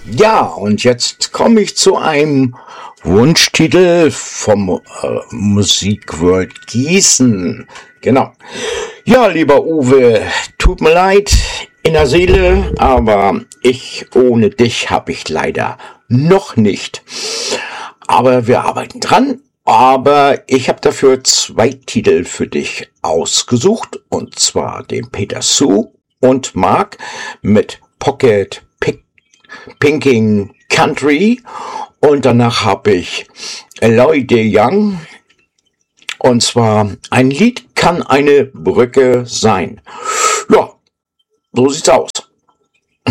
Ja, und jetzt komme ich zu einem Wunschtitel vom Musikworld Gießen. Genau. Ja, lieber Uwe, tut mir leid in der Seele, aber ich ohne dich habe ich leider noch nicht. Aber wir arbeiten dran. Aber ich habe dafür 2 Titel für dich ausgesucht, und zwar den Peter Sue und Mark mit Pocket Pinking Country, und danach habe ich Eloy de Young, und zwar ein Lied kann eine Brücke sein. Ja, so sieht's aus.